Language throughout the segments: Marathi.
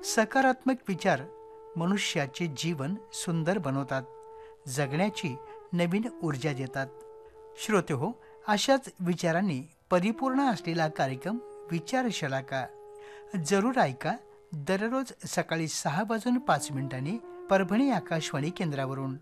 सकारात्मक विचार मनुष्याचे जीवन सुंदर बनवतात, जगण्याची नवीन ऊर्जा देतात. श्रोतेहो, अशाच विचारांनी परिपूर्ण असलेला कार्यक्रम विचार शलाका जरूर ऐका. दररोज सकाळी 6:05 परभणी आकाशवाणी केंद्रावरून.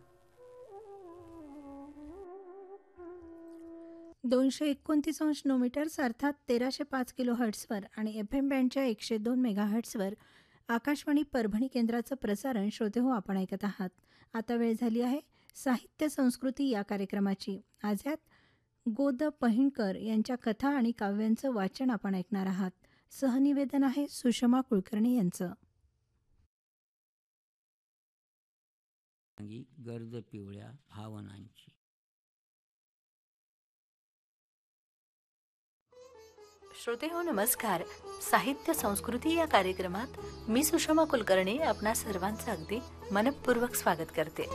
229 अर्थात 1305 किलो हर्ट्सवर आणि FM बँडच्या 102 मेगाहर्ट्सवर आकाशवाणी परभणी केंद्राचं प्रसारण श्रोतेहो आपण ऐकत आहात. आता वेळ झाली आहे साहित्य संस्कृती या कार्यक्रमाची. आज यात गो. पहिणकर यांच्या कथा आणि काव्यांचं वाचन आपण ऐकणार आहात. सहनिवेदन आहे सुषमा कुलकर्णी यांचं. गर्द पिवळ्या भावनांची. श्रोतेहो नमस्कार. साहित्य संस्कृती या कार्यक्रमात मी सुषमा कुलकर्णी आपणा सर्वांचं अगदी मनपूर्वक स्वागत करते.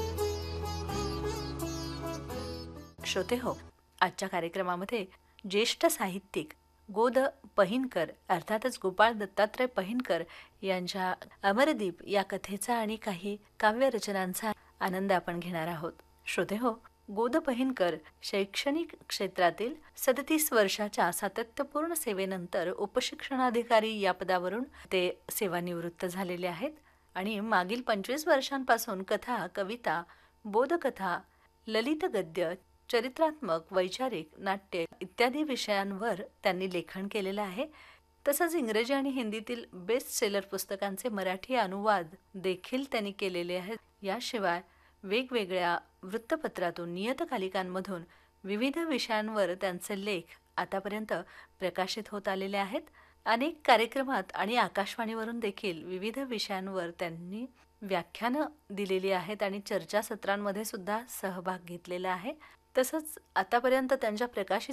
श्रोतेहो, आजच्या कार्यक्रमामध्ये ज्येष्ठ साहित्यिक गो. पहिणकर अर्थातच गोपाळ दत्तात्रय पहिणकर यांच्या अमरदीप या कथेचा आणि काही काव्यरचनांचा आनंद आपण घेणार आहोत. श्रोतेहो, गो. पहिणकर शैक्षणिक क्षेत्रातील 37 वर्षाच्या सातत्यपूर्ण सेवेनंतर उपशिक्षणाधिकारी या पदावरून ते सेवानिवृत्त झालेले आहेत आणि मागील 25 वर्षांपासून कथा, कविता, बोधकथा, ललित गद्य, चरित्रात्मक, वैचारिक, नाट्य इत्यादी विषयांवर त्यांनी लेखन केलेलं आहे. तसंच इंग्रजी आणि हिंदीतील बेस्ट सेलर पुस्तकांचे मराठी अनुवाद देखील त्यांनी केलेले आहेत. याशिवाय वेगवेगळ्या वृत्तपत्रातून, नियतकालिकांमधून विविध विषयांवर त्यांचे लेख आतापर्यंत प्रकाशित होत आलेले आहेत. अनेक कार्यक्रमात आणि आकाशवाणीवरून देखील विविध विषयांवर त्यांनी व्याख्यानं दिलेली आहेत आणि चर्चासत्रांमध्ये सुद्धा सहभाग घेतलेला आहे. तसंच आतापर्यंत त्यांच्या प्रकाशित